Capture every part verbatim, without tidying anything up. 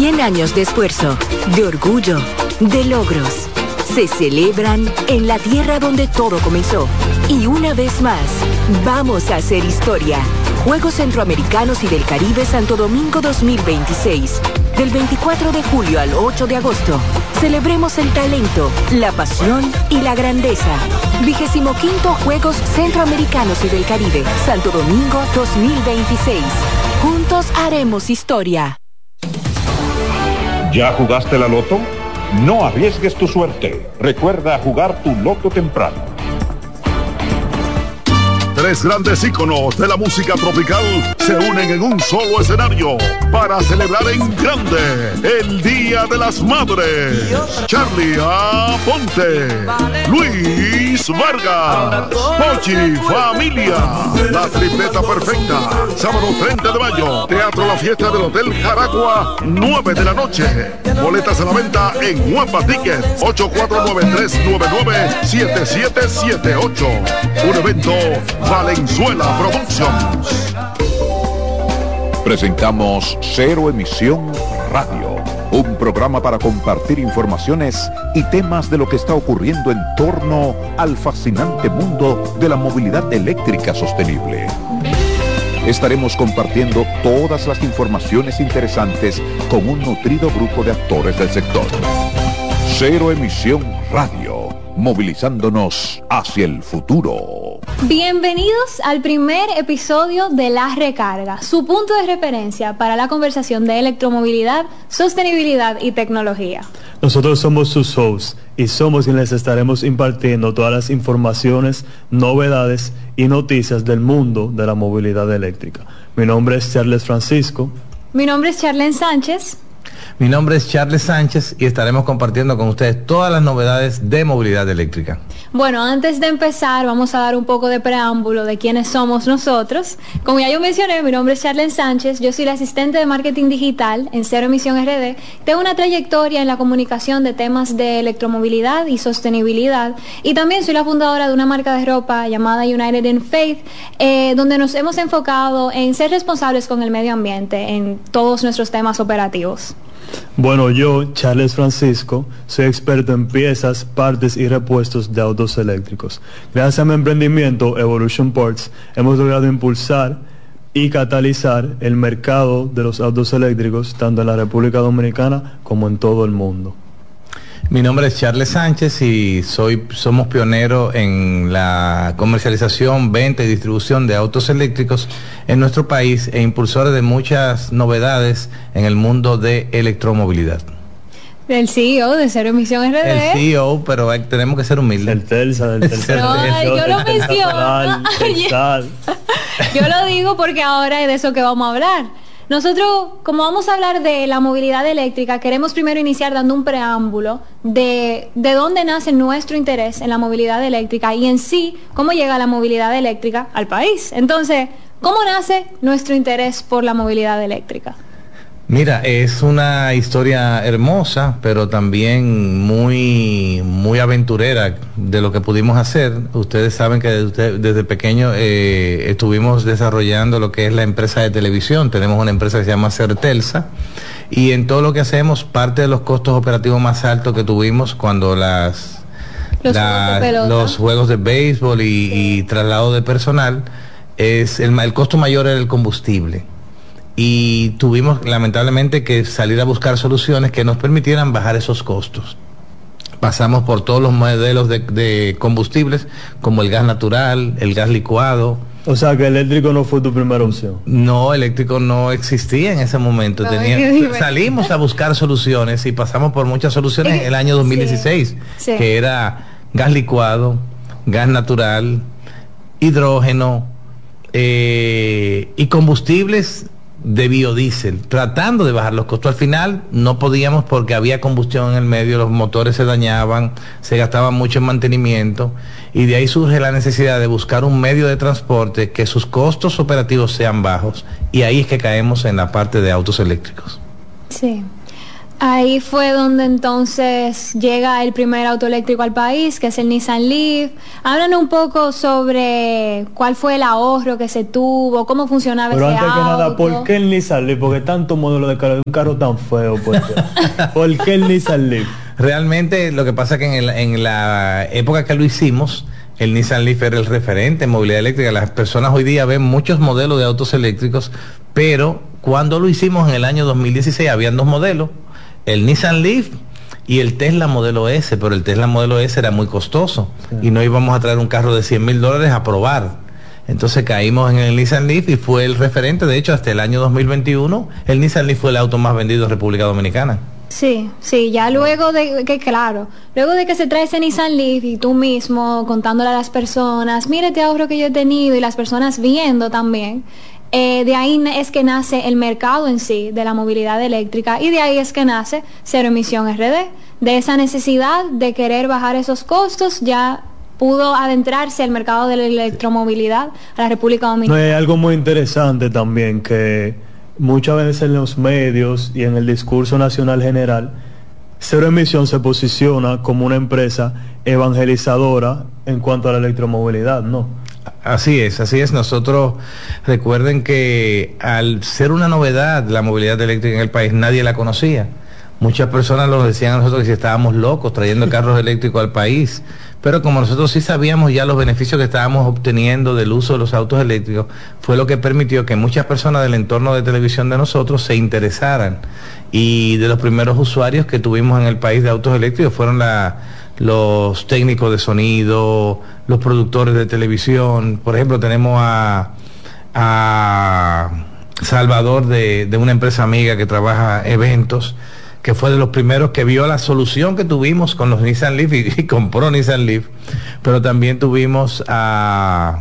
cien años de esfuerzo, de orgullo, de logros. Se celebran en la tierra donde todo comenzó. Y una vez más, vamos a hacer historia. Juegos Centroamericanos y del Caribe Santo Domingo dos mil veintiséis. Del veinticuatro de julio al ocho de agosto. Celebremos el talento, la pasión y la grandeza. Vigésimo quinto Juegos Centroamericanos y del Caribe Santo Domingo dos mil veintiséis. Juntos haremos historia. ¿Ya jugaste la loto? No arriesgues tu suerte. Recuerda jugar tu loto temprano. Tres grandes íconos de la música tropical se unen en un solo escenario para celebrar en grande el Día de las Madres. Charlie Aponte, Luis Vargas, Pochi Familia, la tripleta perfecta. Sábado treinta de mayo, Teatro La Fiesta del Hotel Jaragua, nueve de la noche. Boletas a la venta en Huepa Ticket, ocho cuatro nueve tres nueve nueve siete siete siete ocho. Un evento Valenzuela Productions. Presentamos Cero Emisión Radio, un programa para compartir informaciones y temas de lo que está ocurriendo en torno al fascinante mundo de la movilidad eléctrica sostenible. Estaremos compartiendo todas las informaciones interesantes con un nutrido grupo de actores del sector. Cero Emisión Radio, movilizándonos hacia el futuro. Bienvenidos al primer episodio de La Recarga, su punto de referencia para la conversación de electromovilidad, sostenibilidad y tecnología. Nosotros somos sus hosts y somos quienes les estaremos impartiendo todas las informaciones, novedades y noticias del mundo de la movilidad eléctrica. Mi nombre es Charles Francisco. Mi nombre es Charlene Sánchez. Mi nombre es Charles Sánchez y estaremos compartiendo con ustedes todas las novedades de movilidad eléctrica. Bueno, antes de empezar vamos a dar un poco de preámbulo de quiénes somos nosotros. Como ya yo mencioné, mi nombre es Charlene Sánchez, yo soy la asistente de marketing digital en Cero Emisión R D. Tengo una trayectoria en la comunicación de temas de electromovilidad y sostenibilidad y también soy la fundadora de una marca de ropa llamada United in Faith, eh, donde nos hemos enfocado en ser responsables con el medio ambiente en todos nuestros temas operativos. Bueno, yo, Charles Francisco, soy experto en piezas, partes y repuestos de autos eléctricos. Gracias a mi emprendimiento, Evolution Parts, hemos logrado impulsar y catalizar el mercado de los autos eléctricos, tanto en la República Dominicana como en todo el mundo. Mi nombre es Charles Sánchez y soy, somos pioneros en la comercialización, venta y distribución de autos eléctricos en nuestro país e impulsores de muchas novedades en el mundo de electromovilidad. El C E O de Cero Emisión R D. El C E O, pero hay, tenemos que ser humildes. El Telsa, del Telsa. No, ay, yo lo menciono. Yo lo digo porque ahora es de eso que vamos a hablar. Nosotros, como vamos a hablar de la movilidad eléctrica, queremos primero iniciar dando un preámbulo de, de dónde nace nuestro interés en la movilidad eléctrica y en sí, cómo llega la movilidad eléctrica al país. Entonces, ¿cómo nace nuestro interés por la movilidad eléctrica? Mira, es una historia hermosa, pero también muy muy aventurera de lo que pudimos hacer. Ustedes saben que desde, desde pequeño eh, estuvimos desarrollando lo que es la empresa de televisión. Tenemos una empresa que se llama Certelsa y en todo lo que hacemos, parte de los costos operativos más altos que tuvimos cuando las los, la, juegos, de los juegos de béisbol y, y traslado de personal, es el, el costo mayor era el combustible. Y tuvimos lamentablemente que salir a buscar soluciones que nos permitieran bajar esos costos. Pasamos por todos los modelos de, de combustibles, como el gas natural, el gas licuado. O sea, que eléctrico no fue tu primera opción. No, eléctrico no existía en ese momento. No, Tenía, salimos a buscar soluciones y pasamos por muchas soluciones en el año dos mil dieciséis, sí, sí. que era gas licuado, gas natural, hidrógeno eh, y combustibles de biodiesel, tratando de bajar los costos. Al final no podíamos porque había combustión en el medio, los motores se dañaban, se gastaba mucho en mantenimiento y de ahí surge la necesidad de buscar un medio de transporte que sus costos operativos sean bajos y ahí es que caemos en la parte de autos eléctricos. Sí. Ahí fue donde entonces llega el primer auto eléctrico al país, que es el Nissan Leaf. Háblanos un poco sobre cuál fue el ahorro que se tuvo, cómo funcionaba Pero ese auto. Pero antes que nada, ¿por qué el Nissan Leaf? Porque tanto modelo de carro, un carro tan feo, ¿por qué? ¿Por qué el Nissan Leaf? Realmente lo que pasa es que en, el, en la época que lo hicimos, el Nissan Leaf era el referente en movilidad eléctrica. Las personas hoy día ven muchos modelos de autos eléctricos, pero cuando lo hicimos en el año dos mil dieciséis habían dos modelos, el Nissan Leaf y el Tesla modelo S, pero el Tesla modelo S era muy costoso, sí, y no íbamos a traer un carro de cien mil dólares a probar. Entonces caímos en el Nissan Leaf y fue el referente. De hecho, hasta el año dos mil veintiuno el Nissan Leaf fue el auto más vendido en República Dominicana. Sí, sí, ya luego de que, claro, luego de que se trae ese Nissan Leaf y tú mismo contándole a las personas, mire este ahorro que yo he tenido, y las personas viendo también, eh, de ahí es que nace el mercado en sí de la movilidad eléctrica, y de ahí es que nace Cero Emisión R D. De esa necesidad de querer bajar esos costos, ya pudo adentrarse el mercado de la electromovilidad a la República Dominicana. No, hay algo muy interesante también, que muchas veces en los medios y en el discurso nacional general, Cero Emisión se posiciona como una empresa evangelizadora en cuanto a la electromovilidad, ¿no? Así es, así es. Nosotros, recuerden que al ser una novedad la movilidad eléctrica en el país, nadie la conocía. Muchas personas nos decían a nosotros que si estábamos locos trayendo carros eléctricos al país, pero como nosotros sí sabíamos ya los beneficios que estábamos obteniendo del uso de los autos eléctricos, fue lo que permitió que muchas personas del entorno de televisión de nosotros se interesaran. Y de los primeros usuarios que tuvimos en el país de autos eléctricos fueron la, los técnicos de sonido, los productores de televisión. Por ejemplo, tenemos a, a Salvador de, de una empresa amiga que trabaja eventos, que fue de los primeros que vio la solución que tuvimos con los Nissan Leaf y, y compró Nissan Leaf. Pero también tuvimos a,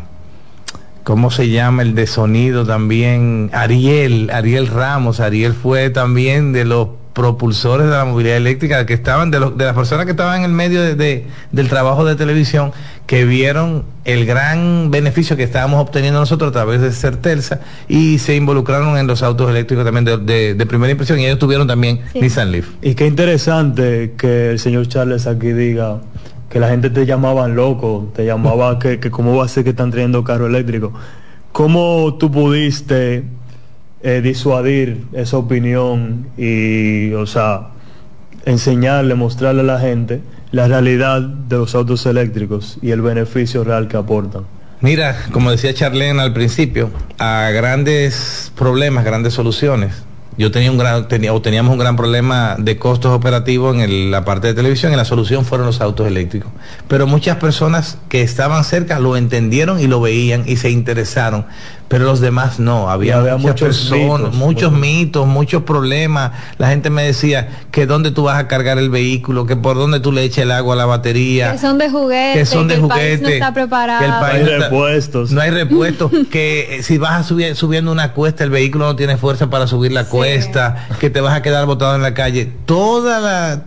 ¿cómo se llama el de sonido también? Ariel, Ariel Ramos. Ariel fue también de los propulsores de la movilidad eléctrica, que estaban, de, los, de las personas que estaban en el medio de, de, del trabajo de televisión, que vieron el gran beneficio que estábamos obteniendo nosotros a través de Certelsa y se involucraron en los autos eléctricos también de, de, de primera impresión, y ellos tuvieron también sí. Nissan Leaf. Y qué interesante que el señor Charles aquí diga que la gente te llamaban loco, te llamaba que, que cómo va a ser que están trayendo carro eléctrico. ¿Cómo tú pudiste eh, disuadir esa opinión y, o sea, enseñarle, mostrarle a la gente la realidad de los autos eléctricos y el beneficio real que aportan? Mira, como decía Charlene al principio, a grandes problemas, grandes soluciones. Yo tenía un gran, tenía, o teníamos un gran problema de costos operativos en el, la parte de televisión, y la solución fueron los autos eléctricos. Pero muchas personas que estaban cerca lo entendieron y lo veían y se interesaron, pero los demás no. Había, había muchas muchos personas, mitos, muchos muy... mitos, muchos problemas. La gente me decía que dónde tú vas a cargar el vehículo, que por dónde tú le eches el agua a la batería, que son de juguete, que son de que el juguete, país no está preparado, que el país no hay no está, repuestos, no hay repuestos, que si vas a subir, subiendo una cuesta, el vehículo no tiene fuerza para subir la cuesta. Sí. Que te vas a quedar botado en la calle. Todas la,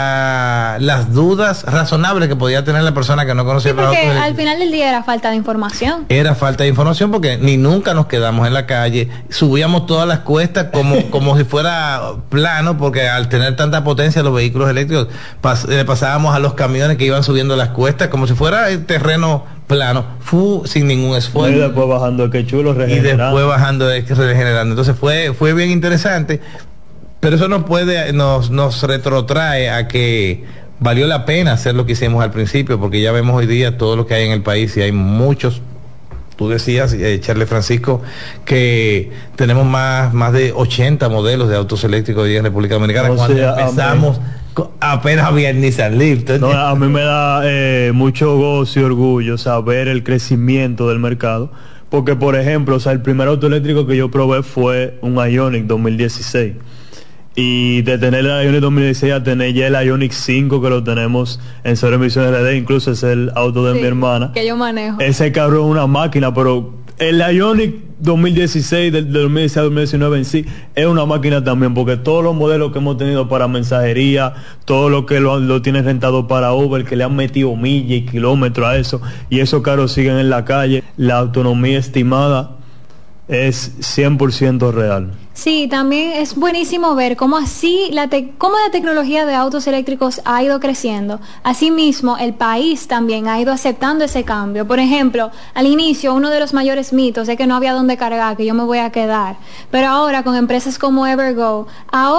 la, las dudas razonables que podía tener la persona que no conocía. Sí, porque al final del día era falta de información. Era falta de información, porque ni nunca nos quedamos en la calle, subíamos todas las cuestas como, como si fuera plano, porque al tener tanta potencia los vehículos eléctricos, pas, le pasábamos a los camiones que iban subiendo las cuestas como si fuera el terreno plano, fu, sin ningún esfuerzo. Y después bajando, qué chulo, regenerando. Y después bajando, regenerando. Entonces fue, fue bien interesante, pero eso nos puede, nos, nos retrotrae a que valió la pena hacer lo que hicimos al principio, porque ya vemos hoy día todo lo que hay en el país, y hay muchos. Tú decías, eh, Charles Francisco, que tenemos más, más de ochenta modelos de autos eléctricos hoy día en República Dominicana. No, cuando sea, empezamos, apenas había el Nissan Leaf. No, a mí me da eh, mucho gozo y orgullo saber el crecimiento del mercado, porque por ejemplo, o sea, el primer auto eléctrico que yo probé fue un Ioniq dos mil dieciséis, y de tener el Ioniq dos mil dieciséis a tener ya el Ioniq cinco, que lo tenemos en Cero Emisión R D, incluso es el auto de sí, mi hermana, que yo manejo. Ese carro es una máquina, pero el Ioniq dos mil dieciséis, del, del dos mil dieciséis al dos mil diecinueve en sí, es una máquina también, porque todos los modelos que hemos tenido para mensajería, todo lo que lo, lo tienen rentado para Uber, que le han metido millas y kilómetros a eso, y esos carros siguen en la calle, la autonomía estimada es cien por ciento real. Sí, también es buenísimo ver cómo así la te cómo la tecnología de autos eléctricos ha ido creciendo. Asimismo, el país también ha ido aceptando ese cambio. Por ejemplo, al inicio uno de los mayores mitos es que no había dónde cargar, que yo me voy a quedar. Pero ahora con empresas como Evergo, ahora